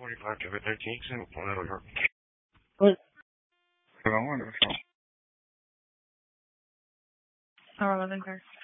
45 to 13, single point out over. What? I wonder. Our 11 car.